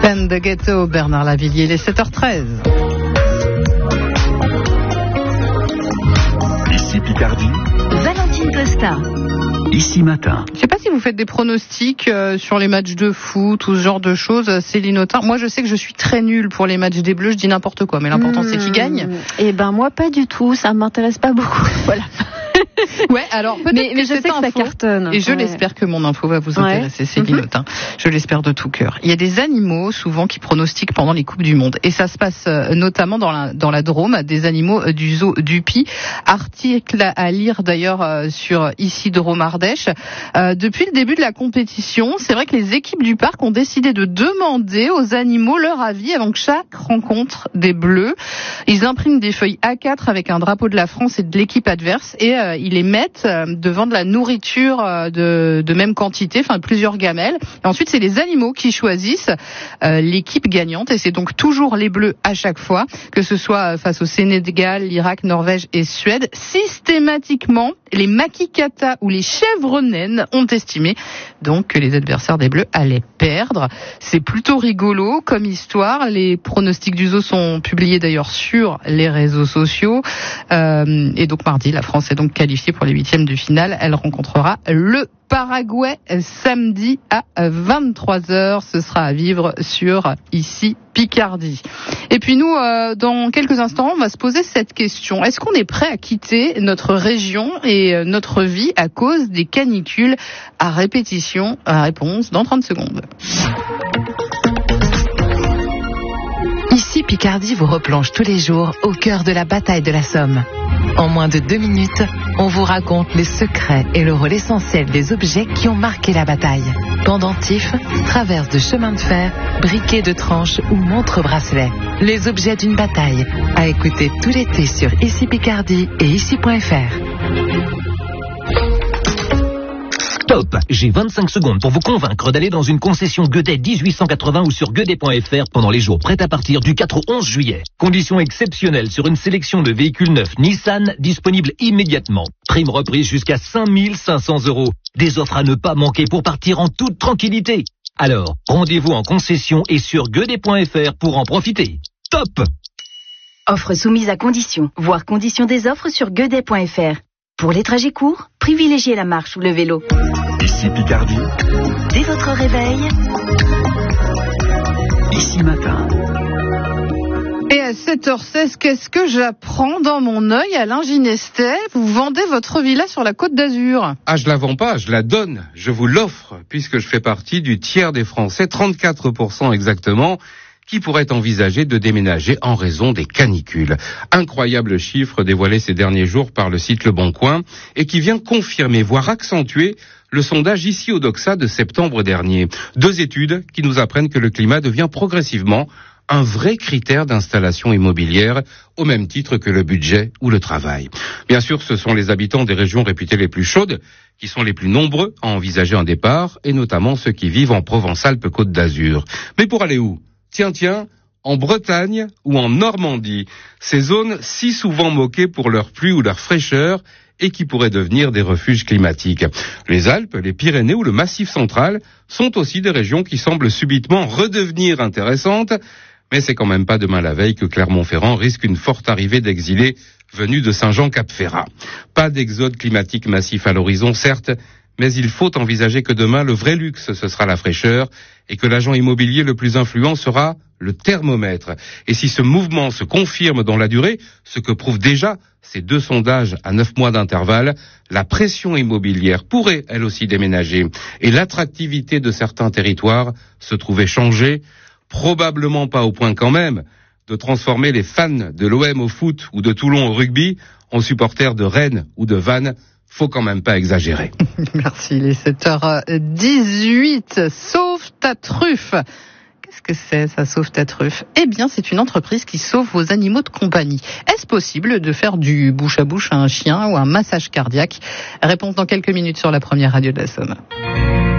Peine de ghetto, Bernard Lavilliers, il est 7h13. Ici Picardie. Valentine Costa. Ici Matin. Je sais pas si vous faites des pronostics sur les matchs de foot ou ce genre de choses, Céline Autain. Moi, je sais que je suis très nulle pour les matchs des Bleus, je dis n'importe quoi, mais l'important c'est qu'ils gagnent. Eh ben moi pas du tout, ça m'intéresse pas beaucoup. Voilà. Ouais, alors peut-être mais je sais que ça cartonne. Et je l'espère que mon info va vous intéresser, Céline Autain. Je l'espère de tout cœur. Il y a des animaux souvent qui pronostiquent pendant les Coupes du Monde, et ça se passe notamment dans la Drôme, des animaux du zoo d'Upi. Article à lire d'ailleurs sur Ici Drôme Ardèche. Depuis le début de la compétition, c'est vrai que les équipes du parc ont décidé de demander aux animaux leur avis avant chaque rencontre des Bleus. Ils impriment des feuilles A4 avec un drapeau de la France et de l'équipe adverse, et ils les mettent devant de la nourriture de même quantité, enfin plusieurs gamelles. Et ensuite, c'est les animaux qui choisissent l'équipe gagnante, et c'est donc toujours les Bleus à chaque fois, que ce soit face au Sénégal, l'Irak, Norvège et Suède. Systématiquement, les makikata ou les chèvres naines ont estimé donc que les adversaires des Bleus allaient perdre. C'est plutôt rigolo comme histoire. Les pronostics du zoo sont publiés d'ailleurs sur les réseaux sociaux. Et donc mardi, la France est donc qualifiée pour les huitièmes de finale. Elle rencontrera le Paraguay samedi à 23h. Ce sera à vivre sur Ici Picardie. Et puis nous, dans quelques instants, on va se poser cette question. Est-ce qu'on est prêt à quitter notre région et notre vie à cause des canicules à répétition? Réponse dans 30 secondes. Ici Picardie vous replonge tous les jours au cœur de la bataille de la Somme. En moins de 2 minutes, on vous raconte les secrets et le rôle essentiel des objets qui ont marqué la bataille. Pendentifs, traverses de chemin de fer, briquets de tranches ou montres-bracelets. Les objets d'une bataille. À écouter tout l'été sur Ici Picardie et ici.fr. Stop! J'ai 25 secondes pour vous convaincre d'aller dans une concession Gueudet 1880 ou sur gueudet.fr pendant les jours prêts à partir du 4 au 11 juillet. Conditions exceptionnelles sur une sélection de véhicules neufs Nissan disponibles immédiatement. Prime reprise jusqu'à 5 500 €. Des offres à ne pas manquer pour partir en toute tranquillité. Alors, rendez-vous en concession et sur gueudet.fr pour en profiter. Top! Offre soumise à conditions. Voir conditions des offres sur gueudet.fr. Pour les trajets courts, privilégiez la marche ou le vélo. Ici Picardie. Dès votre réveil. Ici Matin. Et à 7h16, qu'est-ce que j'apprends dans mon œil, Alain Ginestet? Vous vendez votre villa sur la Côte d'Azur. Ah, je la vends pas, je la donne. Je vous l'offre, puisque je fais partie du tiers des Français, 34% exactement, qui pourraient envisager de déménager en raison des canicules. Incroyable chiffre dévoilé ces derniers jours par le site Le Bon Coin et qui vient confirmer, voire accentuer, le sondage Ici au Doxa de septembre dernier. 2 études qui nous apprennent que le climat devient progressivement un vrai critère d'installation immobilière, au même titre que le budget ou le travail. Bien sûr, ce sont les habitants des régions réputées les plus chaudes qui sont les plus nombreux à envisager un départ, et notamment ceux qui vivent en Provence-Alpes-Côte d'Azur. Mais pour aller où ? Tiens, en Bretagne ou en Normandie, ces zones si souvent moquées pour leur pluie ou leur fraîcheur et qui pourraient devenir des refuges climatiques. Les Alpes, les Pyrénées ou le Massif central sont aussi des régions qui semblent subitement redevenir intéressantes, mais c'est quand même pas demain la veille que Clermont-Ferrand risque une forte arrivée d'exilés venus de Saint-Jean-Cap-Ferrat. Pas d'exode climatique massif à l'horizon, certes, mais il faut envisager que demain, le vrai luxe, ce sera la fraîcheur, et que l'agent immobilier le plus influent sera le thermomètre. Et si ce mouvement se confirme dans la durée, ce que prouvent déjà ces 2 sondages à 9 mois d'intervalle, la pression immobilière pourrait, elle aussi, déménager. Et l'attractivité de certains territoires se trouver changée, probablement pas au point quand même de transformer les fans de l'OM au foot ou de Toulon au rugby en supporters de Rennes ou de Vannes. Faut quand même pas exagérer. Merci, il est 7h18. Sauve ta truffe. Qu'est-ce que c'est, ça, Sauve ta truffe? Eh bien, c'est une entreprise qui sauve vos animaux de compagnie. Est-ce possible de faire du bouche à bouche à un chien ou un massage cardiaque? Réponse dans quelques minutes sur la première radio de la Somme.